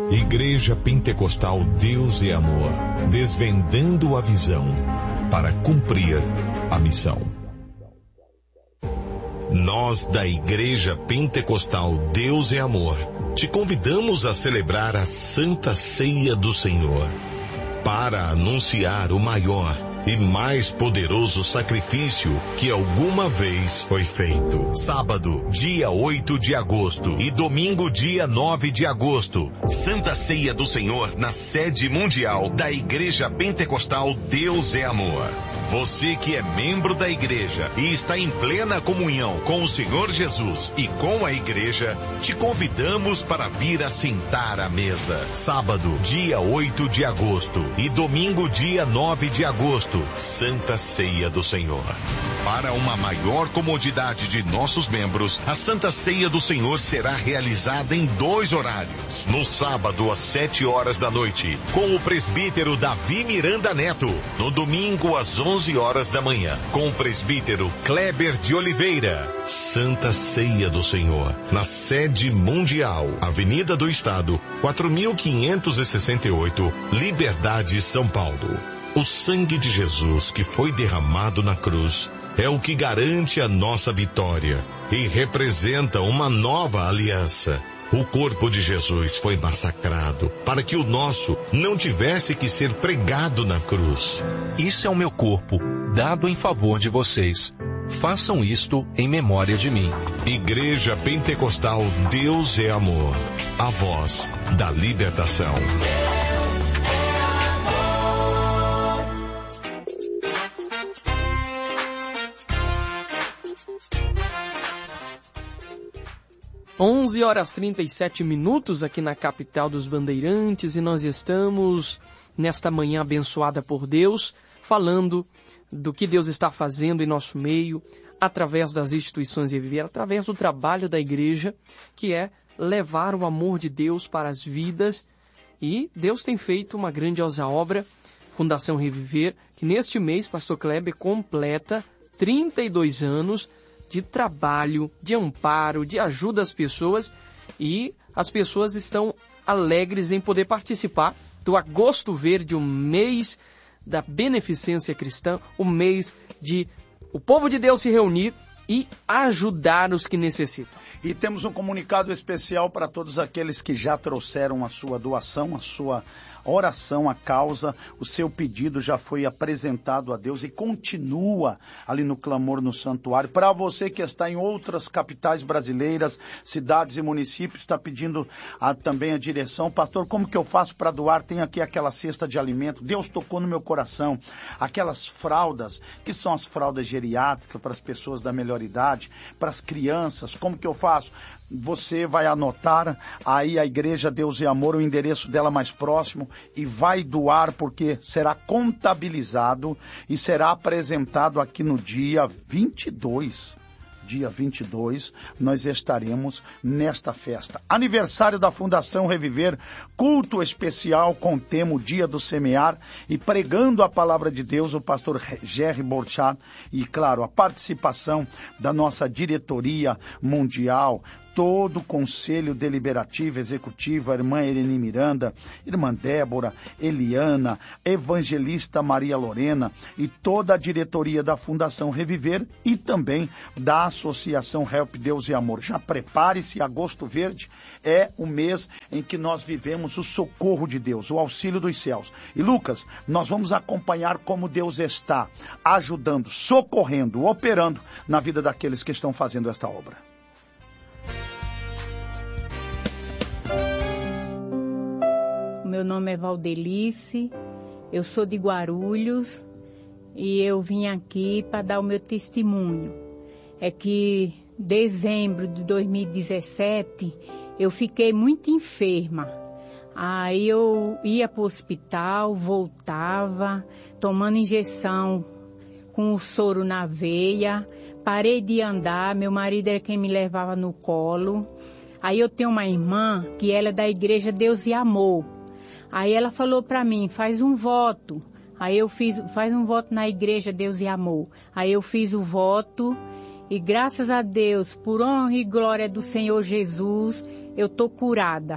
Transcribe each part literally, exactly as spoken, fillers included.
Igreja Pentecostal Deus é Amor, desvendando a visão para cumprir a missão. Nós da Igreja Pentecostal Deus é Amor te convidamos a celebrar a Santa Ceia do Senhor para anunciar o maior e mais poderoso sacrifício que alguma vez foi feito. Sábado, dia oito de agosto e domingo, dia nove de agosto, Santa Ceia do Senhor na sede mundial da Igreja Pentecostal Deus é Amor. Você que é membro da igreja e está em plena comunhão com o Senhor Jesus e com a igreja, te convidamos para vir assentar à mesa. Sábado, dia oito de agosto e domingo, dia nove de agosto, Santa Ceia do Senhor. Para uma maior comodidade de nossos membros, a Santa Ceia do Senhor será realizada em dois horários. No sábado, às sete horas da noite, com o presbítero Davi Miranda Neto. No domingo, às onze horas da manhã, com o presbítero Kleber de Oliveira. Santa Ceia do Senhor, na sede mundial, Avenida do Estado, quatro mil quinhentos e sessenta e oito, Liberdade, São Paulo. O sangue de Jesus que foi derramado na cruz é o que garante a nossa vitória e representa uma nova aliança. O corpo de Jesus foi massacrado para que o nosso não tivesse que ser pregado na cruz. Isso é o meu corpo, dado em favor de vocês. Façam isto em memória de mim. Igreja Pentecostal Deus é Amor, a voz da libertação. onze horas e trinta e sete minutos aqui na capital dos Bandeirantes, e nós estamos nesta manhã abençoada por Deus, falando do que Deus está fazendo em nosso meio, através das instituições de viver, através do trabalho da igreja, que é levar o amor de Deus para as vidas. E Deus tem feito uma grandiosa obra, Fundação Reviver, que neste mês, pastor Kleber, completa trinta e dois anos de trabalho, de amparo, de ajuda às pessoas, e as pessoas estão alegres em poder participar do Agosto Verde, o mês da beneficência cristã, o mês de o povo de Deus se reunir e ajudar os que necessitam. E temos um comunicado especial para todos aqueles que já trouxeram a sua doação, a sua oração, a causa, o seu pedido já foi apresentado a Deus e continua ali no clamor no santuário. Para você que está em outras capitais brasileiras, cidades e municípios, está pedindo a, também a direção, pastor, como que eu faço para doar? Tem aqui aquela cesta de alimento, Deus tocou no meu coração, aquelas fraldas, que são as fraldas geriátricas para as pessoas da melhor idade, para as crianças, como que eu faço? Você vai anotar aí a Igreja Deus e Amor, o endereço dela mais próximo, e vai doar, porque será contabilizado e será apresentado aqui no dia vinte e dois. Dia vinte e dois, nós estaremos nesta festa. Aniversário da Fundação Reviver, culto especial com tema o Dia do Semear, e pregando a palavra de Deus, o pastor Jerry Borchat, e claro, a participação da nossa diretoria mundial, todo o conselho deliberativo, executivo, a irmã Irene Miranda, irmã Débora, Eliana, evangelista Maria Lorena e toda a diretoria da Fundação Reviver e também da Associação Help Deus e Amor. Já prepare-se, Agosto Verde é o mês em que nós vivemos o socorro de Deus, o auxílio dos céus. E Lucas, nós vamos acompanhar como Deus está ajudando, socorrendo, operando na vida daqueles que estão fazendo esta obra. Meu nome é Valdelice, eu sou de Guarulhos e eu vim aqui para dar o meu testemunho. É que em dezembro de dois mil e dezessete eu fiquei muito enferma. Aí eu ia para o hospital, voltava, tomando injeção com o soro na veia, parei de andar, meu marido era quem me levava no colo. Aí eu tenho uma irmã que ela é da Igreja Deus e Amor. Aí ela falou para mim, faz um voto. Aí eu fiz, faz um voto na Igreja Deus e Amor. Aí eu fiz o voto e graças a Deus, por honra e glória do Senhor Jesus, eu tô curada.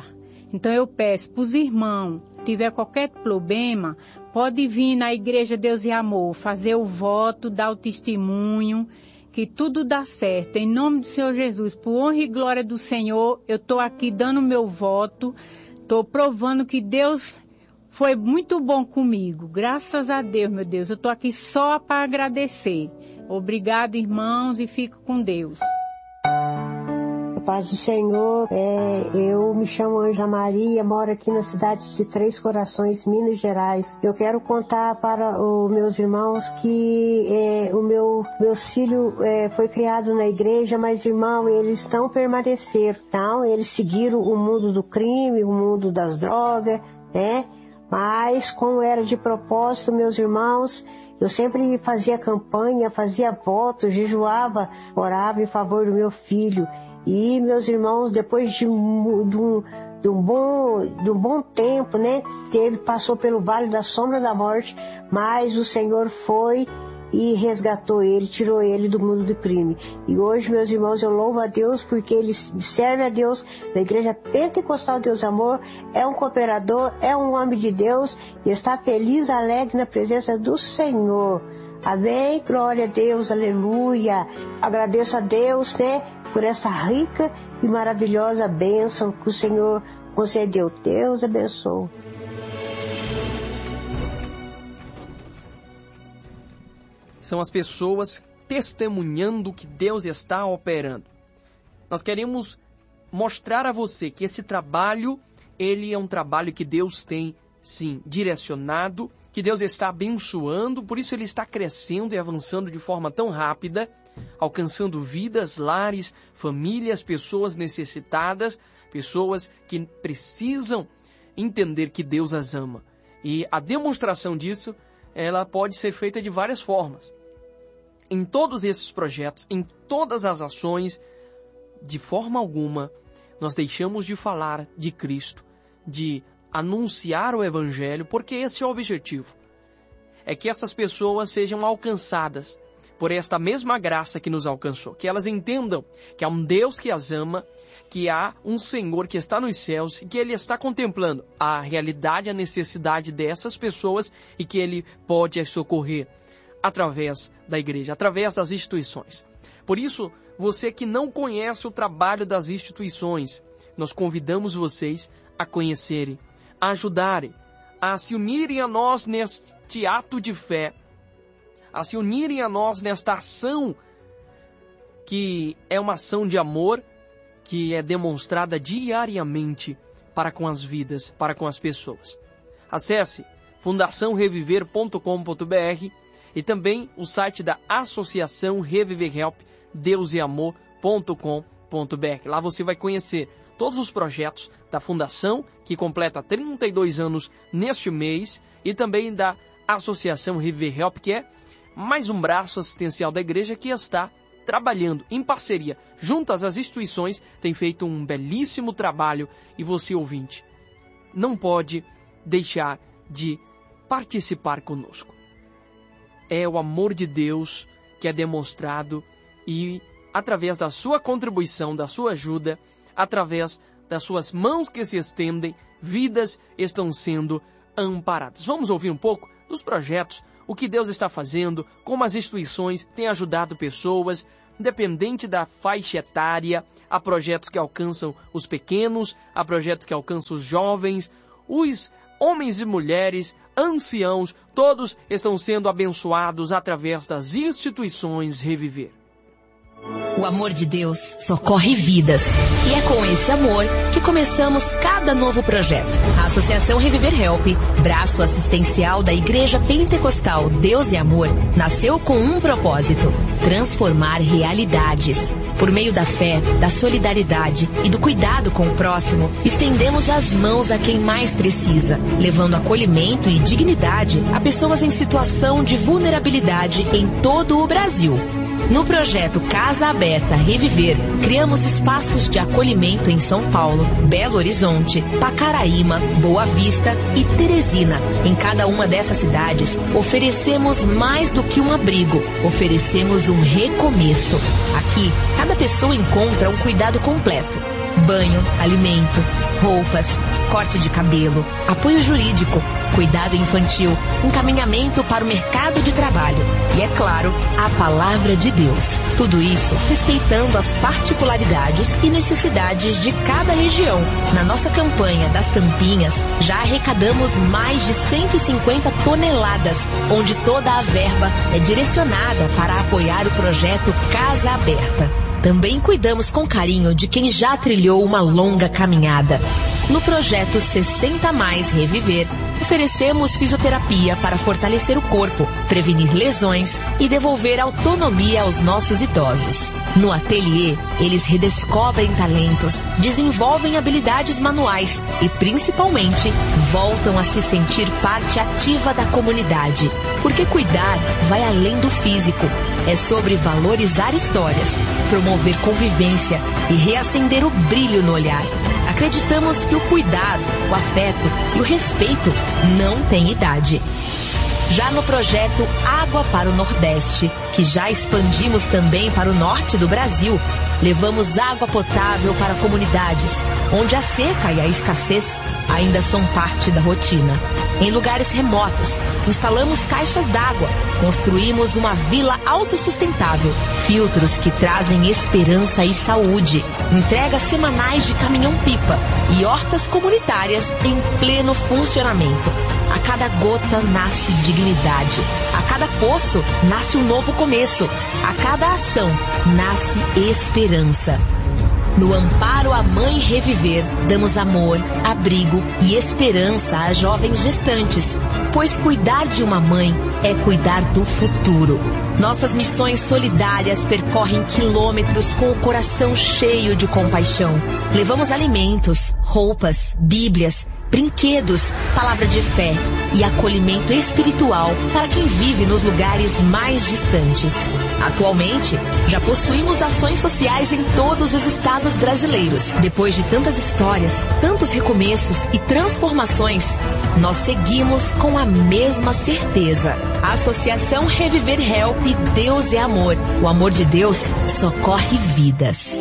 Então eu peço para os irmãos, tiver qualquer problema, pode vir na Igreja Deus e Amor, fazer o voto, dar o testemunho, que tudo dá certo. Em nome do Senhor Jesus, por honra e glória do Senhor, eu estou aqui dando meu voto, estou provando que Deus foi muito bom comigo. Graças a Deus, meu Deus, eu estou aqui só para agradecer. Obrigado, irmãos, e fico com Deus. Paz do Senhor, é, eu me chamo Ângela Maria, moro aqui na cidade de Três Corações, Minas Gerais. Eu quero contar para os meus irmãos que é, o meu meus filhos é, foi criado na igreja, mas irmão, eles estão permaneceram, então eles seguiram o mundo do crime, o mundo das drogas, né? Mas como era de propósito, meus irmãos, eu sempre fazia campanha, fazia voto, jejuava, orava em favor do meu filho. E meus irmãos, depois de um, de um, de um, bom, de um bom tempo, né, teve, passou pelo vale da sombra da morte, mas o Senhor foi e resgatou ele, tirou ele do mundo do crime. E hoje, meus irmãos, eu louvo a Deus porque ele serve a Deus na Igreja Pentecostal Deus Amor, é um cooperador, é um homem de Deus e está feliz, alegre na presença do Senhor. Amém? Glória a Deus, aleluia. Agradeço a Deus, né, por essa rica e maravilhosa bênção que o Senhor concedeu. Deus abençoe. São as pessoas testemunhando que Deus está operando. Nós queremos mostrar a você que esse trabalho, ele é um trabalho que Deus tem, sim, direcionado, que Deus está abençoando, por isso ele está crescendo e avançando de forma tão rápida, alcançando vidas, lares, famílias, pessoas necessitadas, pessoas que precisam entender que Deus as ama. E a demonstração disso, ela pode ser feita de várias formas. Em todos esses projetos, em todas as ações, de forma alguma, nós deixamos de falar de Cristo, de anunciar o Evangelho, porque esse é o objetivo. É que essas pessoas sejam alcançadas por esta mesma graça que nos alcançou. Que elas entendam que há um Deus que as ama, que há um Senhor que está nos céus e que Ele está contemplando a realidade, a necessidade dessas pessoas e que Ele pode as socorrer através da igreja, através das instituições. Por isso, você que não conhece o trabalho das instituições, nós convidamos vocês a conhecerem, a ajudarem, a se unirem a nós neste ato de fé, a se unirem a nós nesta ação que é uma ação de amor que é demonstrada diariamente para com as vidas, para com as pessoas. Acesse fundação reviver ponto com ponto br e também o site da Associação Reviver Help, deus e amor ponto com ponto br. Lá você vai conhecer todos os projetos da Fundação, que completa trinta e dois anos neste mês, e também da Associação Reviver Help, que é mais um braço assistencial da igreja que está trabalhando em parceria, juntas às instituições, tem feito um belíssimo trabalho e você, ouvinte, não pode deixar de participar conosco. É o amor de Deus que é demonstrado e, através da sua contribuição, da sua ajuda, através das suas mãos que se estendem, vidas estão sendo amparadas. Vamos ouvir um pouco dos projetos, o que Deus está fazendo, como as instituições têm ajudado pessoas, independente da faixa etária, há projetos que alcançam os pequenos, há projetos que alcançam os jovens, os homens e mulheres, anciãos, todos estão sendo abençoados através das instituições Reviver. O amor de Deus socorre vidas. E é com esse amor que começamos cada novo projeto. A Associação Reviver Help, braço assistencial da Igreja Pentecostal Deus e Amor, nasceu com um propósito: transformar realidades. Por meio da fé, da solidariedade e do cuidado com o próximo, estendemos as mãos a quem mais precisa, levando acolhimento e dignidade a pessoas em situação de vulnerabilidade em todo o Brasil. No projeto Casa Aberta Reviver, criamos espaços de acolhimento em São Paulo, Belo Horizonte, Pacaraíma, Boa Vista e Teresina. Em cada uma dessas cidades, oferecemos mais do que um abrigo, oferecemos um recomeço. Aqui, cada pessoa encontra um cuidado completo. banho, alimento, roupas, corte de cabelo, apoio jurídico, cuidado infantil, encaminhamento para o mercado de trabalho e, é claro, a palavra de Deus. Tudo isso respeitando as particularidades e necessidades de cada região. Na nossa campanha das tampinhas, já arrecadamos mais de cento e cinquenta toneladas, onde toda a verba é direcionada para apoiar o projeto Casa Aberta. Também cuidamos com carinho de quem já trilhou uma longa caminhada. No projeto sessenta mais Reviver, oferecemos fisioterapia para fortalecer o corpo, prevenir lesões e devolver autonomia aos nossos idosos. No ateliê, eles redescobrem talentos, desenvolvem habilidades manuais e, principalmente, voltam a se sentir parte ativa da comunidade. Porque cuidar vai além do físico. É sobre valorizar histórias, promover convivência e reacender o brilho no olhar. Acreditamos que o cuidado, o afeto e o respeito não têm idade. Já no projeto Água para o Nordeste, que já expandimos também para o norte do Brasil, levamos água potável para comunidades onde a seca e a escassez ainda são parte da rotina. Em lugares remotos, instalamos caixas d'água, construímos uma vila autossustentável, filtros que trazem esperança e saúde, entregas semanais de caminhão-pipa e hortas comunitárias em pleno funcionamento. A cada gota nasce dignidade, a cada poço nasce um novo começo, a cada ação nasce esperança. No Amparo à Mãe Reviver, damos amor, abrigo e esperança a jovens gestantes, pois cuidar de uma mãe é cuidar do futuro. Nossas missões solidárias percorrem quilômetros com o coração cheio de compaixão. Levamos alimentos, roupas, bíblias, brinquedos, palavra de fé e acolhimento espiritual para quem vive nos lugares mais distantes. Atualmente, já possuímos ações sociais em todos os estados brasileiros. Depois de tantas histórias, tantos recomeços e transformações, nós seguimos com a mesma certeza. A Associação Reviver Help, Deus é Amor. O amor de Deus socorre vidas.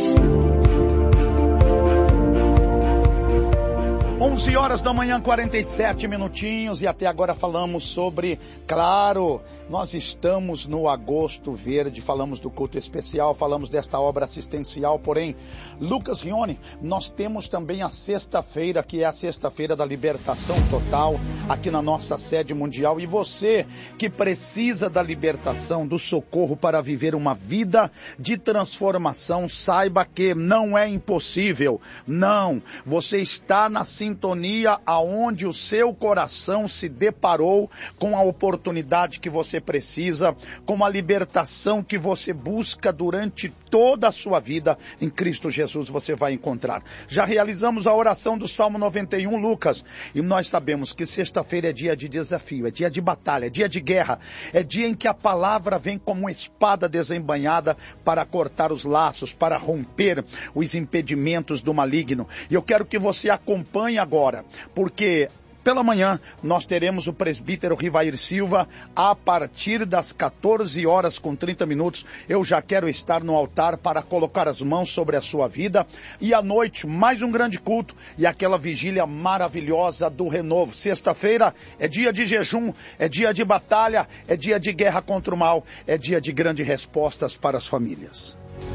onze horas da manhã, quarenta e sete minutinhos, e até agora falamos sobre, claro, nós estamos no Agosto Verde, falamos do culto especial, falamos desta obra assistencial, porém, Lucas Rione, nós temos também a sexta-feira, que é a sexta-feira da libertação total, aqui na nossa sede mundial, e você que precisa da libertação, do socorro para viver uma vida de transformação, saiba que não é impossível, não, você está na sintonia aonde o seu coração se deparou com a oportunidade que você precisa, com a libertação que você busca durante toda a sua vida, em Cristo Jesus você vai encontrar. Já realizamos a oração do Salmo noventa e um, Lucas, e nós sabemos que sexta-feira é dia de desafio, é dia de batalha, é dia de guerra, é dia em que a palavra vem como uma espada desembainhada para cortar os laços, para romper os impedimentos do maligno. E eu quero que você acompanhe agora, porque pela manhã nós teremos o presbítero Rivair Silva a partir das quatorze horas com trinta minutos. Eu já quero estar no altar para colocar as mãos sobre a sua vida, e à noite mais um grande culto e aquela vigília maravilhosa do renovo. Sexta-feira é dia de jejum, é dia de batalha, é dia de guerra contra o mal, é dia de grandes respostas para as famílias.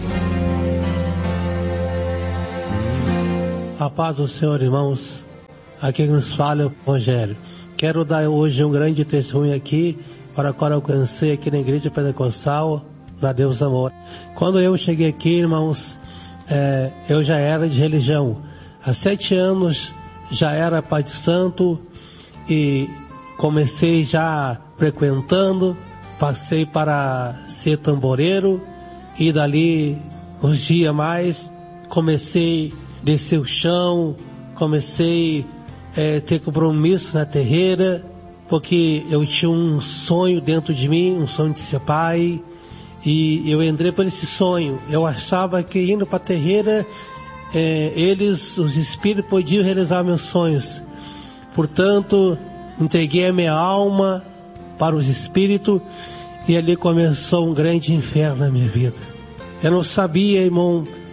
A paz do Senhor, irmãos. Aqui nos fala é o Rogério. Quero dar hoje um grande testemunho aqui, para o qual eu alcancei aqui na Igreja Pentecostal, na Deus Amor. Quando eu cheguei aqui, irmãos, é, eu já era de religião. Há sete anos já era Pai de Santo e comecei já frequentando, passei para ser tamboreiro e dali uns dias mais comecei a descer o chão, comecei É, ter compromisso na terreira, porque eu tinha um sonho dentro de mim, um sonho de ser pai, e eu entrei por esse sonho. Eu achava que indo para a terreira, é, eles, os espíritos, podiam realizar meus sonhos. Portanto, entreguei a minha alma para os espíritos, e ali começou um grande inferno na minha vida. Eu não sabia, irmão,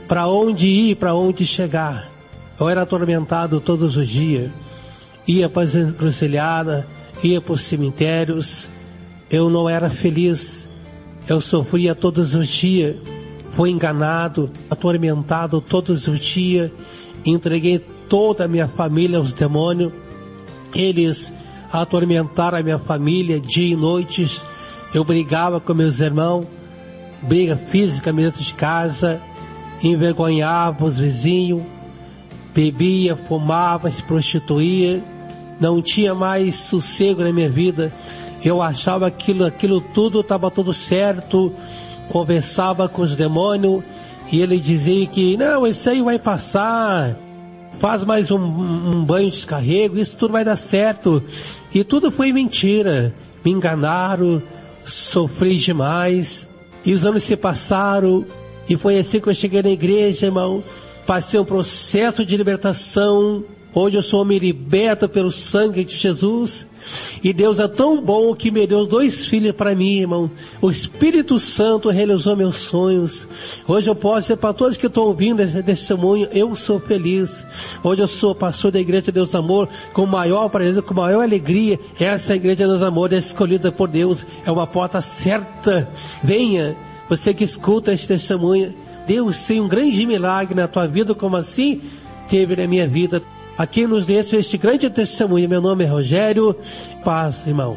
para onde ir, para onde chegar. Eu era atormentado todos os dias. Ia para as encruzilhadas, ia para os cemitérios. Eu não era feliz. Eu sofria todos os dias. Fui enganado, atormentado todos os dias. Entreguei toda a minha família aos demônios. Eles atormentaram a minha família dia e noite. Eu brigava com meus irmãos, briga física dentro de casa, envergonhava os vizinhos, bebia, fumava, se prostituía, não tinha mais sossego na minha vida. Eu achava aquilo, aquilo tudo estava tudo certo, conversava com os demônios e ele dizia que não, isso aí vai passar, faz mais um, um banho de descarrego, isso tudo vai dar certo. E tudo foi mentira, me enganaram, sofri demais, e os anos se passaram, e foi assim que eu cheguei na igreja, irmão. Passei um processo de libertação. Hoje eu sou me liberto pelo sangue de Jesus. E Deus é tão bom que me deu dois filhos para mim, irmão. O Espírito Santo realizou meus sonhos. Hoje eu posso dizer para todos que estão ouvindo esse testemunho, eu sou feliz. Hoje eu sou pastor da Igreja de Deus Amor, com maior prazer, com maior alegria. Essa Igreja de Deus Amor é escolhida por Deus. É uma porta certa. Venha, você que escuta esse testemunho. Deus tem um grande milagre na tua vida, como assim teve na minha vida. Aqui nos deixa este grande testemunho. Meu nome é Rogério. Paz, irmãos.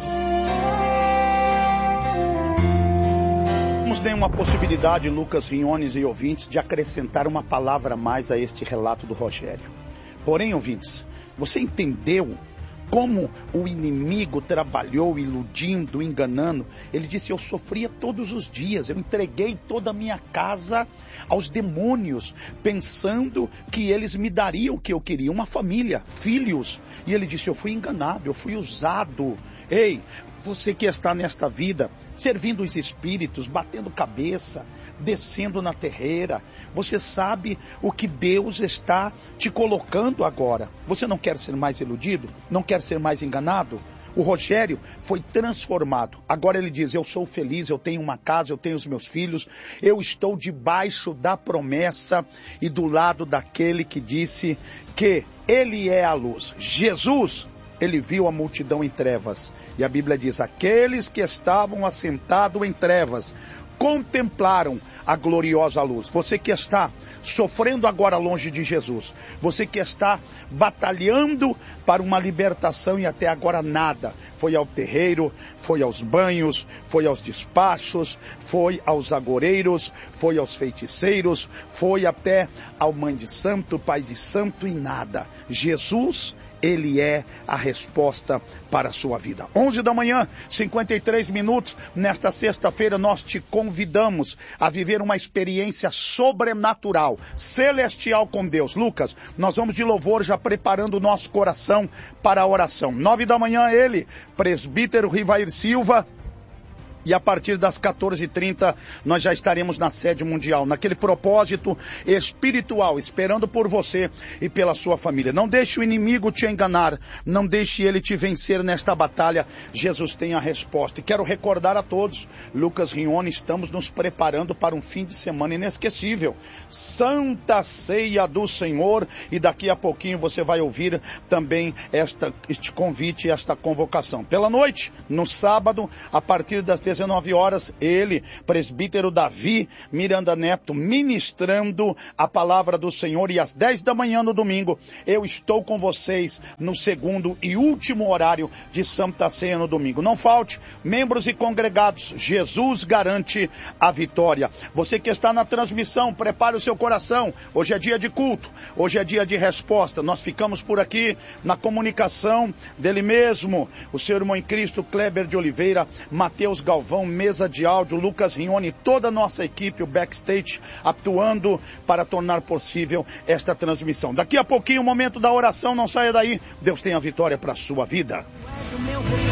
Temos tem uma possibilidade, Lucas Riones e ouvintes, de acrescentar uma palavra a mais a este relato do Rogério. Porém, ouvintes, você entendeu como o inimigo trabalhou iludindo, enganando? Ele disse, eu sofria todos os dias, eu entreguei toda a minha casa aos demônios, pensando que eles me dariam o que eu queria, uma família, filhos. E ele disse, eu fui enganado, eu fui usado. Ei, você que está nesta vida, servindo os espíritos, batendo cabeça, descendo na terreira, você sabe o que Deus está te colocando agora. Você não quer ser mais iludido? Não quer ser mais enganado? O Rogério foi transformado. Agora ele diz, eu sou feliz, eu tenho uma casa, eu tenho os meus filhos, eu estou debaixo da promessa e do lado daquele que disse que ele é a luz. Jesus, ele viu a multidão em trevas. E a Bíblia diz, aqueles que estavam assentados em trevas contemplaram a gloriosa luz. Você que está sofrendo agora longe de Jesus, você que está batalhando para uma libertação e até agora nada, foi ao terreiro, foi aos banhos, foi aos despachos, foi aos agoreiros, foi aos feiticeiros, foi até ao mãe de santo, pai de santo e nada. Jesus, ele é a resposta para a sua vida. onze da manhã, cinquenta e três minutos, nesta sexta-feira nós te convidamos a viver uma experiência sobrenatural, celestial com Deus. Lucas, nós vamos de louvor já preparando o nosso coração para a oração. nove da manhã ele, presbítero Rivair Silva, e a partir das quatorze e trinta nós já estaremos na sede mundial, naquele propósito espiritual, esperando por você e pela sua família. Não deixe o inimigo te enganar, não deixe ele te vencer nesta batalha. Jesus tem a resposta. E quero recordar a todos, Lucas Rione, estamos nos preparando para um fim de semana inesquecível. Santa Ceia do Senhor, e daqui a pouquinho você vai ouvir também esta, este convite, esta convocação. Pela noite, no sábado, a partir das dezenove horas, ele, presbítero Davi Miranda Neto, ministrando a palavra do Senhor, e às dez da manhã no domingo, eu estou com vocês no segundo e último horário de Santa Ceia no domingo. Não falte, membros e congregados, Jesus garante a vitória. Você que está na transmissão, prepare o seu coração, hoje é dia de culto, hoje é dia de resposta. Nós ficamos por aqui na comunicação dele mesmo, o seu irmão em Cristo, Kleber de Oliveira, Mateus Galvão, mesa de áudio, Lucas Rione, toda a nossa equipe, o backstage, atuando para tornar possível esta transmissão. Daqui a pouquinho, o momento da oração, não saia daí, Deus tem a vitória para a sua vida.